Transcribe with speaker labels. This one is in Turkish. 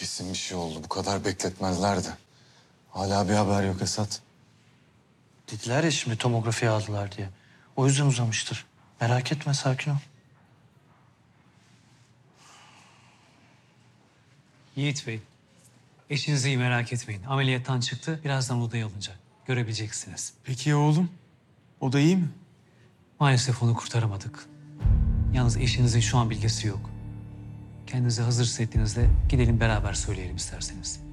Speaker 1: Kesin bir şey oldu. Bu kadar bekletmezlerdi. Hala bir haber yok Esat.
Speaker 2: Dediler ya şimdi tomografiye aldılar diye. O yüzden uzamıştır. Merak etme, sakin ol.
Speaker 3: Yiğit Bey, eşinizi iyi merak etmeyin. Ameliyattan çıktı, birazdan odaya alınacak. Görebileceksiniz.
Speaker 4: Peki ya oğlum? O da iyi mi?
Speaker 3: Maalesef onu kurtaramadık. Yalnız eşinizin şu an bilgisi yok. Kendinizi hazır hissettiğinizde gidelim beraber söyleyelim isterseniz.